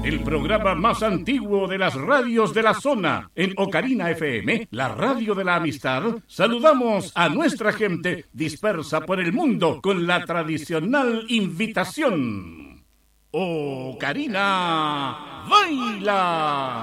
el programa más antiguo de las radios de la zona. En Ocarina FM, la radio de la amistad, saludamos a nuestra gente dispersa por el mundo con la tradicional invitación. Ocarina, baila.